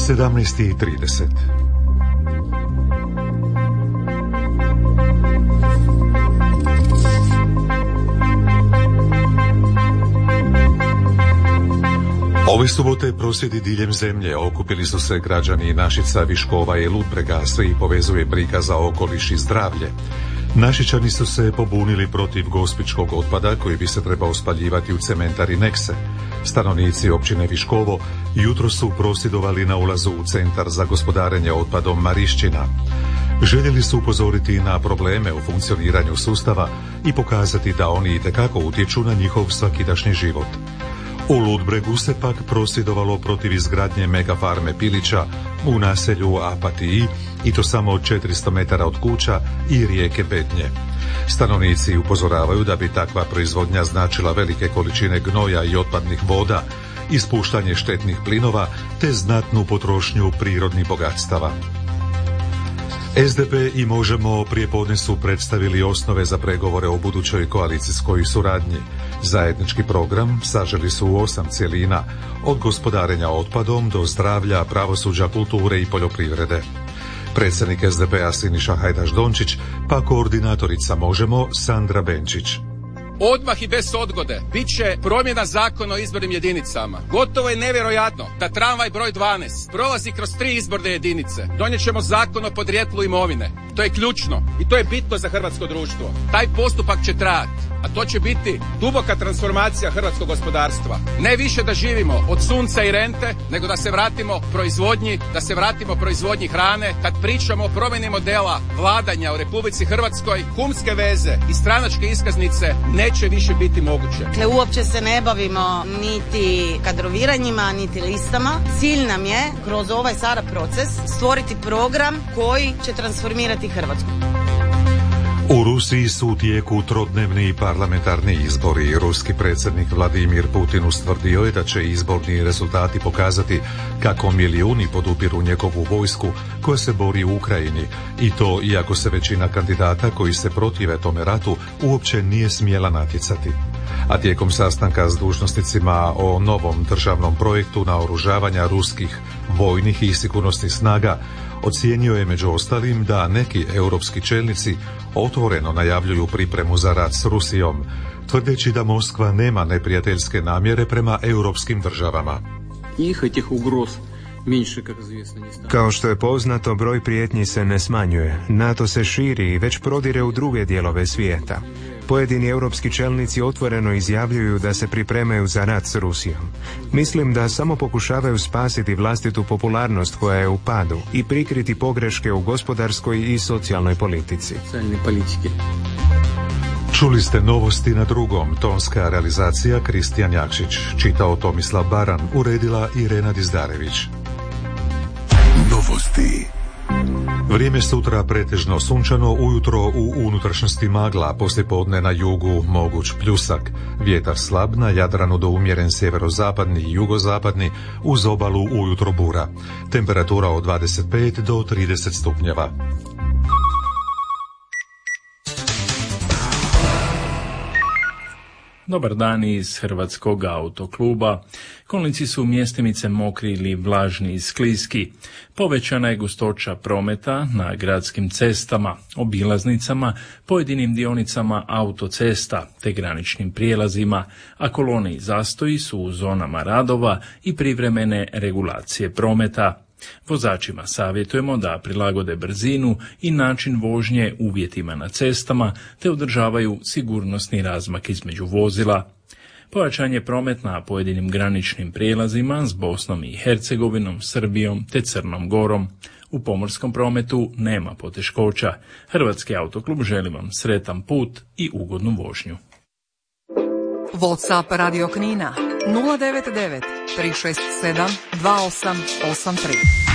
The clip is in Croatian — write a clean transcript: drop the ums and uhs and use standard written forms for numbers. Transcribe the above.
17:30. Ove subote prosvjedi diljem zemlje okupili su se građani Našica, Viškova i Ludbrega, sve ih povezuje briga za okoliš i zdravlje. Našičani su se pobunili protiv gospićkog otpada koji bi se trebao spaljivati u cementari Nekse. Stanovnici općine Viškovo jutro su prosvjedovali na ulazu u centar za gospodarenje otpadom Marišćina. Željeli su upozoriti na probleme u funkcioniranju sustava i pokazati da oni itekako utječu na njihov svakidašnji život. U Ludbregu se pak prosvjedovalo protiv izgradnje megafarme pilića u naselju Apatiji, i to samo od 400 metara od kuća i rijeke Bednje. Stanovnici upozoravaju da bi takva proizvodnja značila velike količine gnoja i otpadnih voda, ispuštanje štetnih plinova te znatnu potrošnju prirodnih bogatstava. SDP i Možemo prijepodne su predstavili osnove za pregovore o budućoj koalicijskoj suradnji. Zajednički program saželi su u 8 cjelina, od gospodarenja otpadom do zdravlja, pravosuđa, kulture i poljoprivrede. Predsjednik SDP-a Siniša Hajdaš Dončić, pa koordinatorica Možemo Sandra Benčić. Odmah i bez odgode bit će promjena zakona o izbornim jedinicama. Gotovo je nevjerojatno da tramvaj broj 12 prolazi kroz 3 izborne jedinice. Donijet ćemo zakon o podrijetlu imovine. To je ključno i to je bitno za hrvatsko društvo. Taj postupak će trajati, a to će biti duboka transformacija hrvatskog gospodarstva. Ne više da živimo od sunca i rente, nego da se vratimo proizvodnji, da se vratimo proizvodnji hrane. Kad pričamo o promjeni modela vladanja u Republici Hrvatskoj, kumske veze i stranačke iskaznice neće više biti moguće. Dakle, uopće se ne bavimo niti kadroviranjima, niti listama. Cilj nam je kroz ovaj sada proces stvoriti program koji će transformirati Hrvatsku. U Rusiji su u tijeku trodnevni parlamentarni izbori. Ruski predsjednik Vladimir Putin ustvrdio je da će izborni rezultati pokazati kako milijuni podupiru njegovu vojsku koja se bori u Ukrajini, i to iako se većina kandidata koji se protive tome ratu uopće nije smjela natjecati. A tijekom sastanka s dužnosnicima o novom državnom projektu naoružavanja ruskih vojnih i sigurnosnih snaga ocijenio je među ostalim da neki europski čelnici otvoreno najavljuju pripremu za rat s Rusijom, tvrdeći da Moskva nema neprijateljske namjere prema europskim državama. Kao što je poznato, broj prijetnji se ne smanjuje. NATO se širi i već prodire u druge dijelove svijeta. Pojedini europski čelnici otvoreno izjavljuju da se pripremaju za rat s Rusijom. Mislim da samo pokušavaju spasiti vlastitu popularnost koja je u padu i prikriti pogreške u gospodarskoj i socijalnoj politici. Čuli ste novosti na drugom. Tonska realizacija Kristijan Jakšić, čitao Tomislav Baran, uredila Irena Dizdarević. Novosti. Vrijeme sutra pretežno sunčano, ujutro u unutrašnjosti magla, poslijepodne na jugu moguć pljusak. Vjetar slab, na Jadranu do umjeren sjeverozapadni i jugozapadni, uz obalu ujutro bura. Temperatura od 25 do 30 stupnjeva. Dobar dan iz Hrvatskog autokluba. Kolnici su mjestimice mokri ili vlažni i skliski. Povećana je gustoća prometa na gradskim cestama, obilaznicama, pojedinim dionicama autocesta te graničnim prijelazima, a kolone i zastoji su u zonama radova i privremene regulacije prometa. Vozačima savjetujemo da prilagode brzinu i način vožnje uvjetima na cestama te održavaju sigurnosni razmak između vozila. Pojačan je promet na pojedinim graničnim prijelazima s Bosnom i Hercegovinom, Srbijom te Crnom Gorom. U pomorskom prometu nema poteškoća. Hrvatski autoklub želi vam sretan put i ugodnu vožnju. WhatsApp Radio Knina 099 367 2883.